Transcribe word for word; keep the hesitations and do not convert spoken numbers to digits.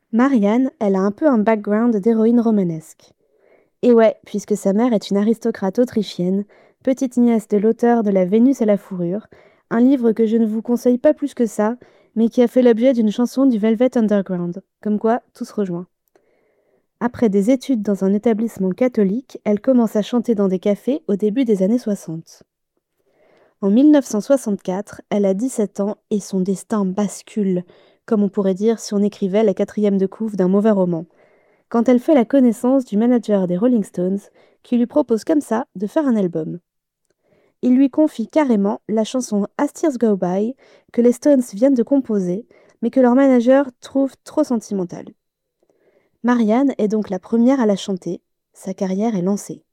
Marianne, elle a un peu un background d'héroïne romanesque. Et ouais, puisque sa mère est une aristocrate autrichienne, petite nièce de l'auteur de La Vénus à la fourrure, un livre que je ne vous conseille pas plus que ça, mais qui a fait l'objet d'une chanson du Velvet Underground. Comme quoi, tout se rejoint. Après des études dans un établissement catholique, elle commence à chanter dans des cafés au début des années soixante. En mille neuf cent soixante-quatre, elle a dix-sept ans et son destin bascule, comme on pourrait dire si on écrivait la quatrième de couve d'un mauvais roman, quand elle fait la connaissance du manager des Rolling Stones, qui lui propose comme ça de faire un album. Il lui confie carrément la chanson As Tears Go By, que les Stones viennent de composer, mais que leur manager trouve trop sentimentale. Marianne est donc la première à la chanter, sa carrière est lancée.